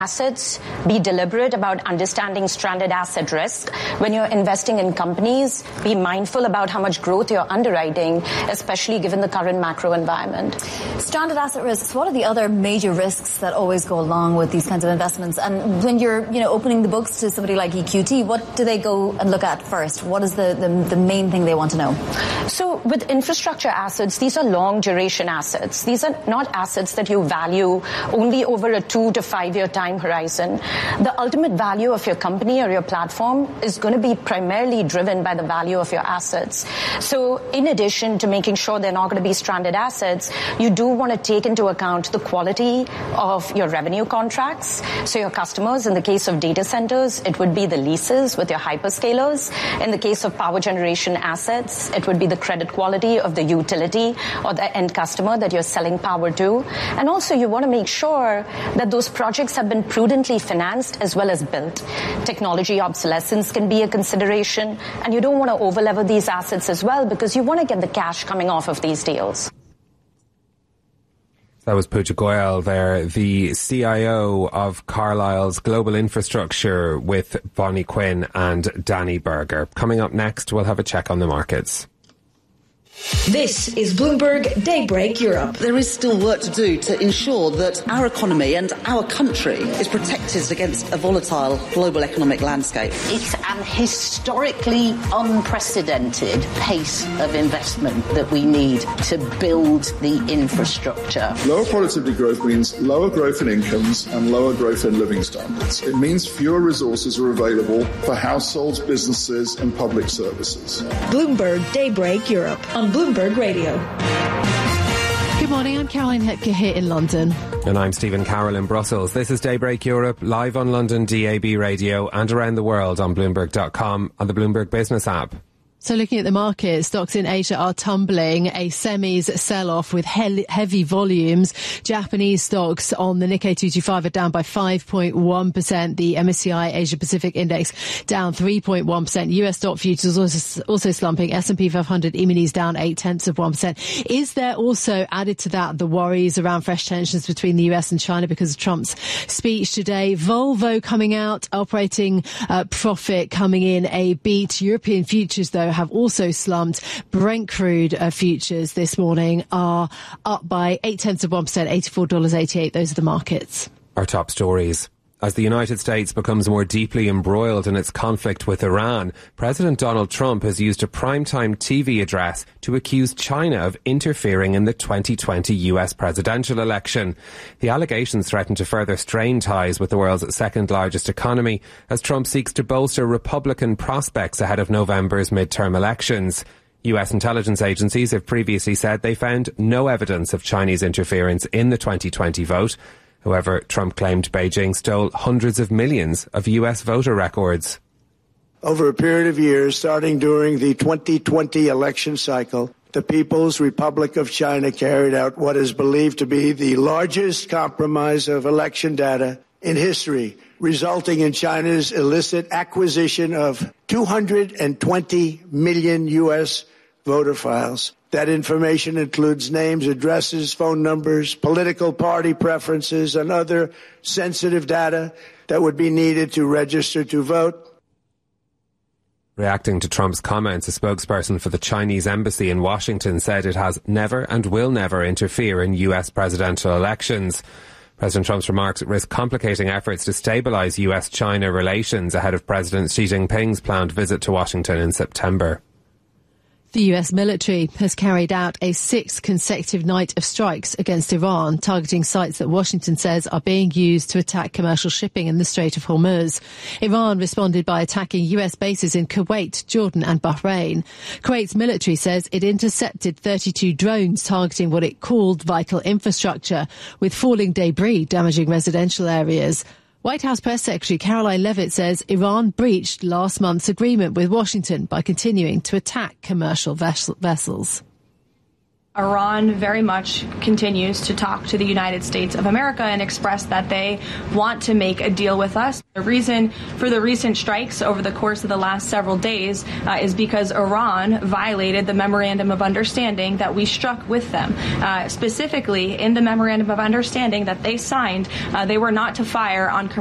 assets, be deliberate about understanding stranded asset risk. When you're investing in companies, be mindful about how much growth you're underwriting, especially given the current macro environment. Stranded asset risks, what are the other major risks that always go along with these kinds of investments? And when you're, opening the books to somebody like EQT, what do they go and look at first? What is the main thing they want to know? So with infrastructure assets, these are long duration assets. These are not assets that you value only over a 2 to 5 year time horizon. The ultimate value of your company or your platform is going to be primarily driven by the value of your assets. So in addition to making sure they're not going to be stranded assets, you do want to take into account the quality of your revenue contracts. So your customers, in the case of data centers, it would be the leases with your hyperscalers. In the case of power generation assets, it would be the credit quality of the utility or the end customer that you're selling power to. And also you want to make sure that those projects have been prudently financed as well as built. Technology obsolescence can be a consideration, and you don't want to overlever these assets as well because you want to get the cash coming off of these deals. That was Pooja Goyal there, the CIO of Carlyle's Global Infrastructure, with Bonnie Quinn and Danny Berger. Coming up next, we'll have a check on the markets. This is Bloomberg Daybreak Europe. There is still work to do to ensure that our economy and our country is protected against a volatile global economic landscape. It's an historically unprecedented pace of investment that we need to build the infrastructure. Lower productivity growth means lower growth in incomes and lower growth in living standards. It means fewer resources are available for households, businesses and public services. Bloomberg Daybreak Europe on Bloomberg Radio. Good morning, I'm Caroline Hepker here in London. And I'm Stephen Carroll in Brussels. This is Daybreak Europe, live on London DAB radio and around the world on Bloomberg.com and the Bloomberg Business app. So looking at the market, stocks in Asia are tumbling, a semis sell-off with heavy volumes. Japanese stocks on the Nikkei 225 are down by 5.1%. The MSCI Asia Pacific Index down 3.1%. US stock futures also slumping. S&P 500 E-minis down 0.8%. Is there also, added to that, the worries around fresh tensions between the US and China because of Trump's speech today? Volvo coming out, operating profit coming in a beat. European futures, though, have also slumped. Brent crude futures this morning are up by 0.8%, $84.88. Those are the markets. Our top stories. As the United States becomes more deeply embroiled in its conflict with Iran, President Donald Trump has used a primetime TV address to accuse China of interfering in the 2020 US presidential election. The allegations threaten to further strain ties with the world's second largest economy as Trump seeks to bolster Republican prospects ahead of November's midterm elections. US intelligence agencies have previously said they found no evidence of Chinese interference in the 2020 vote. However, Trump claimed Beijing stole hundreds of millions of US voter records. Over a period of years, starting during the 2020 election cycle, the People's Republic of China carried out what is believed to be the largest compromise of election data in history, resulting in China's illicit acquisition of 220 million U.S. voter files. That information includes names, addresses, phone numbers, political party preferences, and other sensitive data that would be needed to register to vote. Reacting to Trump's comments, a spokesperson for the Chinese embassy in Washington said it has never and will never interfere in US presidential elections. President Trump's remarks risk complicating efforts to stabilise US-China relations ahead of President Xi Jinping's planned visit to Washington in September. The US military has carried out a 6th consecutive night of strikes against Iran, targeting sites that Washington says are being used to attack commercial shipping in the Strait of Hormuz. Iran responded by attacking US bases in Kuwait, Jordan and Bahrain. Kuwait's military says it intercepted 32 drones targeting what it called vital infrastructure, with falling debris damaging residential areas. White House Press Secretary Caroline Leavitt says Iran breached last month's agreement with Washington by continuing to attack commercial vessels. Iran very much continues to talk to the United States of America and express that they want to make a deal with us. The reason for the recent strikes over the course of the last several days is because Iran violated the Memorandum of Understanding that we struck with them. Specifically, in the Memorandum of Understanding that they signed, they were not to fire on